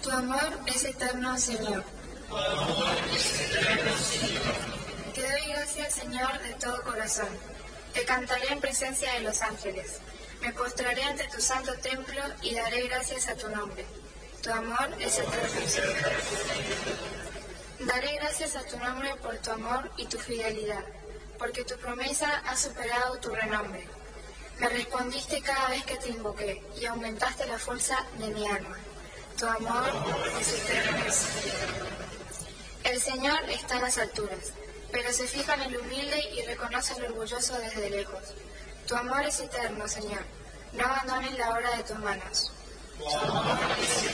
Tu amor es eterno, Señor. Te doy gracias, Señor, de todo corazón. Te cantaré en presencia de los ángeles. Me postraré ante tu santo templo y daré gracias a tu nombre. Tu amor es eterno, Señor. Daré gracias a tu nombre por tu amor y tu fidelidad, porque tu promesa ha superado tu renombre. Me respondiste cada vez que te invoqué y aumentaste la fuerza de mi alma. Tu amor es eterno. El Señor está en las alturas, pero se fija en el humilde y reconoce al orgulloso desde lejos. Tu amor es eterno, Señor. No abandones la obra de tus manos.